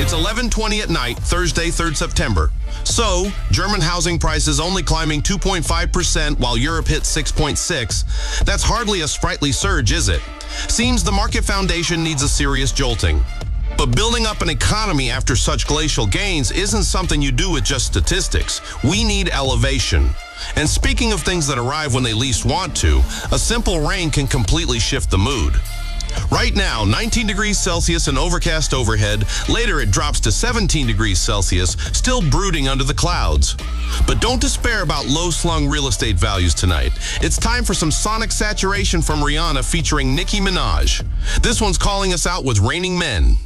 It's 11:20 at night, Thursday, 3rd September. So, German housing prices only climbing 2.5% while Europe hit 6.6%. That's hardly a sprightly surge, is it? Seems the market foundation needs a serious jolting. But building up an economy after such glacial gains isn't something you do with just statistics. We need elevation. And speaking of things that arrive when they least want to, a simple rain can completely shift the mood. Right now, 19 degrees Celsius and overcast overhead. Later it drops to 17 degrees Celsius, still brooding under the clouds. But don't despair about low-slung real estate values tonight. It's time for some sonic saturation from Rihanna featuring Nicki Minaj. This one's calling us out with Raining Men.